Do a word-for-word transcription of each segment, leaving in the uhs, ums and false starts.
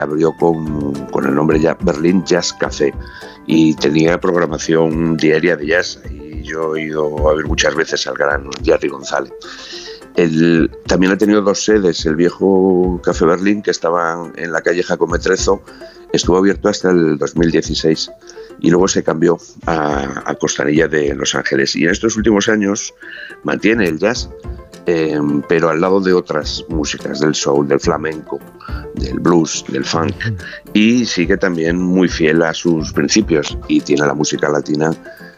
abrió con, con el nombre ya Berlín Jazz Café y tenía programación diaria de jazz y yo he ido a ver muchas veces al gran Jerry González. El, también ha tenido dos sedes. El viejo Café Berlín, que estaba en la calle Jacome Trezo, estuvo abierto hasta el dos mil dieciséis y luego se cambió a, a Costanilla de Los Ángeles, y en estos últimos años mantiene el jazz, eh, pero al lado de otras músicas, del soul, del flamenco, del blues, del funk, y sigue también muy fiel a sus principios y tiene la música latina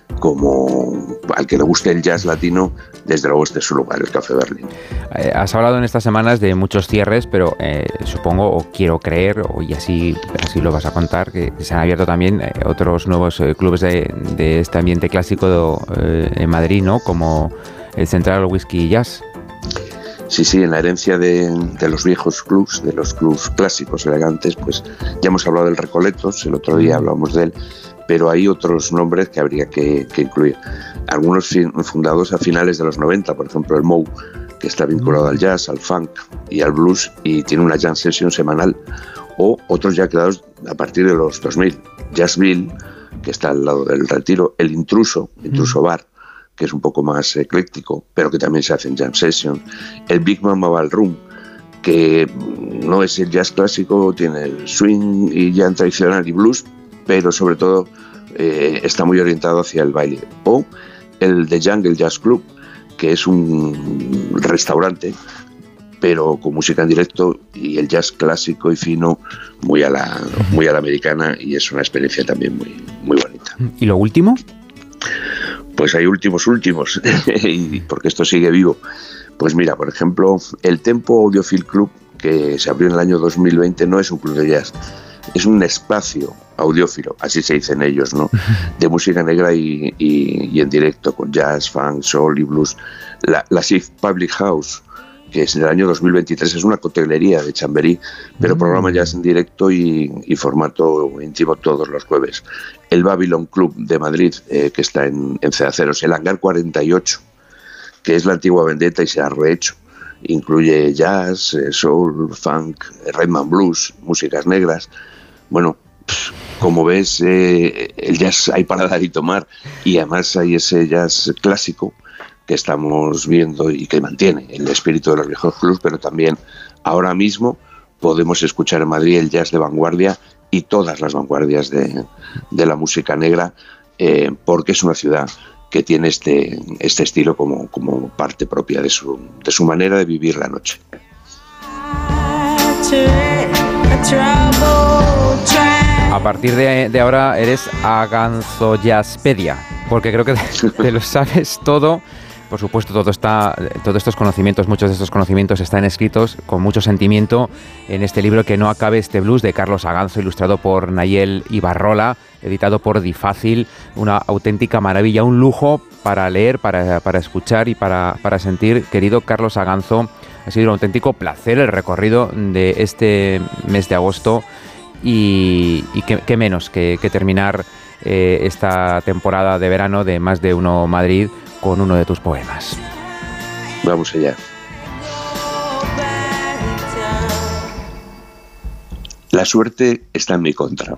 como al que le guste el jazz latino. Desde luego este es su lugar, el Café Berlín. Eh, has hablado en estas semanas de muchos cierres, pero eh, supongo, o quiero creer, o y así, así lo vas a contar, que se han abierto también eh, otros nuevos eh, clubes de, de este ambiente clásico de, eh, en Madrid, ¿no? Como el Central Whisky Jazz. Sí, sí, en la herencia de, de los viejos clubs, de los clubs clásicos elegantes, pues ya hemos hablado del Recoletos, el otro día hablamos de él, pero hay otros nombres que habría que, que incluir. Algunos fundados a finales de los noventa, por ejemplo el Mou, que está vinculado al jazz, al funk y al blues y tiene una jam session semanal, o otros ya creados a partir de los dos mil. Jazzville, que está al lado del Retiro, el Intruso, Intruso Bar, que es un poco más ecléctico, pero que también se hacen jam sessions. El Big Mama Ballroom, que no es el jazz clásico, tiene el swing y jam tradicional y blues, pero sobre todo eh, está muy orientado hacia el baile. O el The Jungle Jazz Club, que es un restaurante, pero con música en directo y el jazz clásico y fino muy a la, muy a la americana, y es una experiencia también muy, muy bonita. ¿Y lo último? Pues hay últimos últimos, y porque esto sigue vivo. Pues mira, por ejemplo, el Tempo Audiophile Club, que se abrió en el año dos mil veinte, no es un club de jazz, es un espacio audiófilo, así se dicen ellos, ¿no? De música negra y, y, y en directo, con jazz, funk, soul y blues. La, la Sixth Public House, que es del año dos mil veintitrés, es una coctelería de Chamberí, pero mm. programa jazz en directo y, y formato íntimo todos los jueves. El Babylon Club de Madrid, eh, que está en, en Cedaceros. El Hangar cuarenta y ocho, que es la antigua Vendetta y se ha rehecho. Incluye jazz, eh, soul, funk, rhythm and blues, músicas negras. Bueno, como ves, eh, el jazz hay para dar y tomar, y además hay ese jazz clásico que estamos viendo y que mantiene el espíritu de los viejos clubs, pero también ahora mismo podemos escuchar en Madrid el jazz de vanguardia y todas las vanguardias de, de la música negra, eh, porque es una ciudad que tiene este, este estilo como, como parte propia de su, de su manera de vivir la noche. A partir de, de ahora eres Aganzojazzpedia, porque creo que te, te lo sabes todo. Por supuesto, todo está, todos estos conocimientos, muchos de estos conocimientos están escritos con mucho sentimiento en este libro Que no acabe este blues, de Carlos Aganzo, ilustrado por Nayel Ibarrola, editado por Difácil. Una auténtica maravilla, un lujo para leer, para, para escuchar y para, para sentir. Querido Carlos Aganzo, ha sido un auténtico placer el recorrido de este mes de agosto, y, y qué, qué menos que, que terminar eh, esta temporada de verano de Más de Uno Madrid con uno de tus poemas. Vamos allá. La suerte está en mi contra.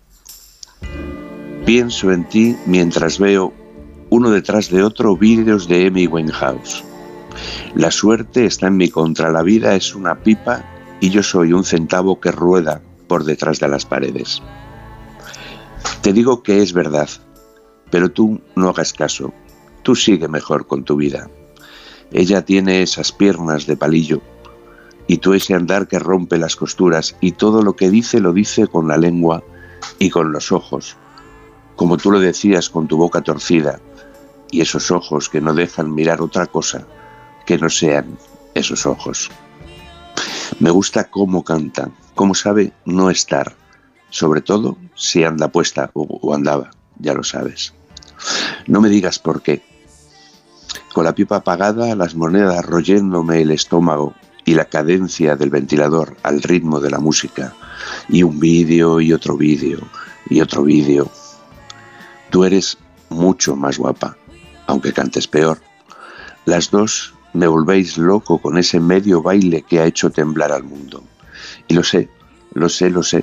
Pienso en ti mientras veo uno detrás de otro vídeos de Amy Winehouse. La suerte está en mi contra. La vida es una pipa y yo soy un centavo que rueda por detrás de las paredes. Te digo que es verdad, pero tú no hagas caso. Tú sigue mejor con tu vida. Ella tiene esas piernas de palillo y tú ese andar que rompe las costuras, y todo lo que dice lo dice con la lengua y con los ojos, como tú lo decías, con tu boca torcida y esos ojos que no dejan mirar otra cosa que no sean esos ojos. Me gusta cómo canta, cómo sabe no estar, sobre todo si anda puesta o, o andaba, ya lo sabes. No me digas por qué. Con la pipa apagada, las monedas royéndome el estómago y la cadencia del ventilador al ritmo de la música, y un vídeo y otro vídeo y otro vídeo. Tú eres mucho más guapa, aunque cantes peor. Las dos me volvéis loco con ese medio baile que ha hecho temblar al mundo. Y lo sé, lo sé, lo sé.